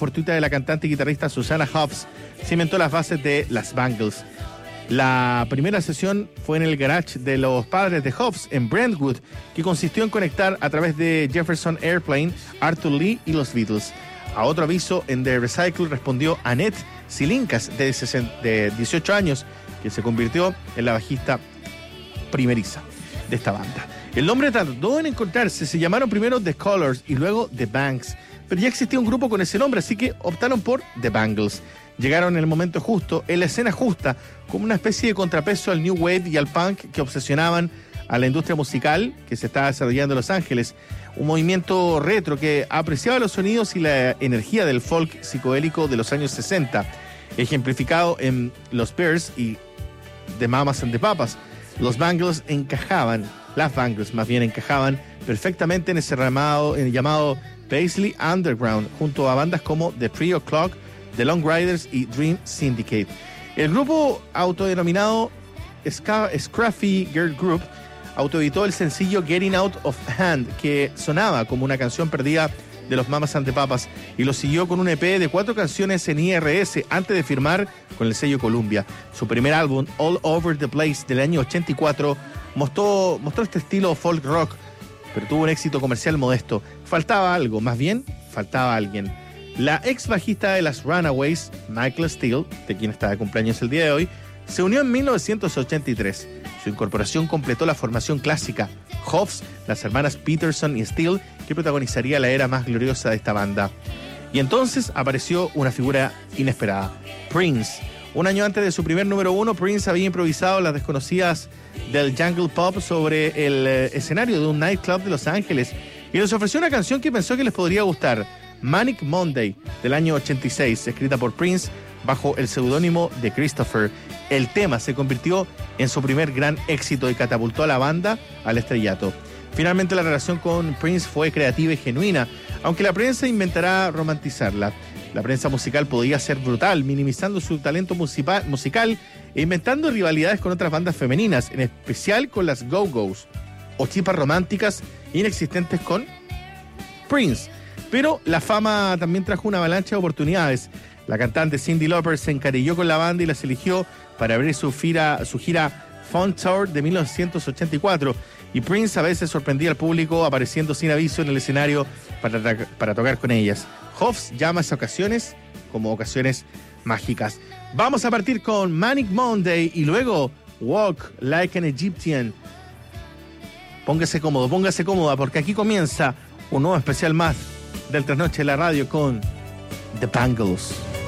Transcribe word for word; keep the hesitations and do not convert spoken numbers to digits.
fortuita de la cantante y guitarrista Susanna Hoffs cimentó las bases de las Bangles. La primera sesión fue en el garage de los padres de Hoffs en Brentwood, que consistió en conectar a través de Jefferson Airplane, Arthur Lee y los Beatles. A otro aviso en The Recycle respondió Annette Silincas, de dieciocho años, que se convirtió en la bajista primeriza de esta banda. El nombre tardó en encontrarse, se llamaron primero The Colors y luego The Banks, pero ya existía un grupo con ese nombre, así que optaron por The Bangles. Llegaron en el momento justo, en la escena justa, como una especie de contrapeso al New Wave y al punk que obsesionaban a la industria musical que se estaba desarrollando en Los Ángeles. Un movimiento retro que apreciaba los sonidos y la energía del folk psicodélico de los años sesenta, ejemplificado en los Bears y The Mamas and the Papas. Los Bangles encajaban, las Bangles más bien encajaban perfectamente en ese ramado, en el llamado Paisley Underground, junto a bandas como The Three O'Clock, The Long Riders y Dream Syndicate. El grupo autodenominado Sca- Scruffy Girl Group autoeditó el sencillo Getting Out of Hand, que sonaba como una canción perdida de los Mamas and the Papas, y lo siguió con un E P de cuatro canciones en I R S antes de firmar con el sello Columbia. Su primer álbum, All Over the Place, del año ochenta y cuatro, mostró, mostró este estilo folk rock, pero tuvo un éxito comercial modesto. Faltaba algo, más bien, faltaba alguien. La ex bajista de las Runaways, Michael Steele, de quien está de cumpleaños el día de hoy, se unió en mil novecientos ochenta y tres. Su incorporación completó la formación clásica, Hoffs, las hermanas Peterson y Steele, que protagonizaría la era más gloriosa de esta banda. Y entonces apareció una figura inesperada, Prince. Un año antes de su primer número uno, Prince había improvisado las desconocidas del Jungle Pop sobre el eh, escenario de un nightclub de Los Ángeles y les ofreció una canción que pensó que les podría gustar, Manic Monday, del año ochenta y seis, escrita por Prince bajo el seudónimo de Christopher. El tema se convirtió en su primer gran éxito y catapultó a la banda al estrellato. Finalmente la relación con Prince fue creativa y genuina, aunque la prensa intentará romantizarla. La prensa musical podía ser brutal, minimizando su talento musica- musical e inventando rivalidades con otras bandas femeninas, en especial con las Go-Go's, o chispas románticas inexistentes con Prince. Pero la fama también trajo una avalancha de oportunidades. La cantante Cyndi Lauper se encarilló con la banda y las eligió para abrir su gira, su gira Fun Tour de mil novecientos ochenta y cuatro. Y Prince a veces sorprendía al público apareciendo sin aviso en el escenario para, para tocar con ellas. Hoffs llama a esas ocasiones como ocasiones mágicas. Vamos a partir con Manic Monday y luego Walk Like an Egyptian. Póngase cómodo, póngase cómoda, porque aquí comienza un nuevo especial más del Trasnoche de la Radio con The Bangles.